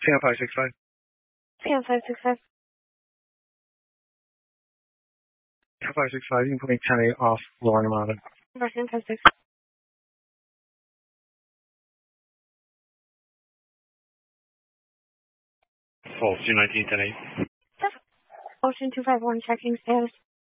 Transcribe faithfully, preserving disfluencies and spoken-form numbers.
Sam five six five. Sam five six five. Sam five six five, you can put me ten eight off Lower Armada. Sam five six. Full, two nineteen, ten eight. Ocean two five one, checking status.